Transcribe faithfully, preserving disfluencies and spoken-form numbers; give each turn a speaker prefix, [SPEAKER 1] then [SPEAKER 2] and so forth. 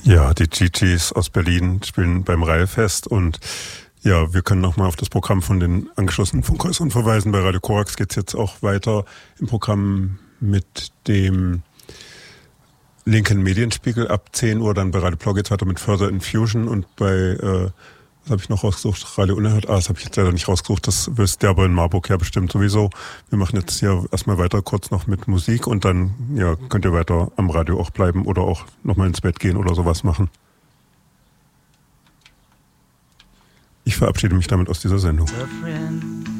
[SPEAKER 1] Ja, die Gigi's aus Berlin spielen beim Reihfest und ja, wir können nochmal auf das Programm von den angeschlossenen Funkhäusern verweisen. Bei Radio Korax geht es jetzt auch weiter im Programm mit dem linken Medienspiegel ab zehn Uhr. Dann bei Radio Blau geht es weiter mit Further Infusion und bei, äh, was habe ich noch rausgesucht? Radio Unerhört. Ah, das habe ich jetzt leider nicht rausgesucht. Das wisst ihr aber in Marburg ja bestimmt sowieso. Wir machen jetzt hier erstmal weiter kurz noch mit Musik und dann ja, könnt ihr weiter am Radio auch bleiben oder auch nochmal ins Bett gehen oder sowas machen. Ich verabschiede mich damit aus dieser Sendung.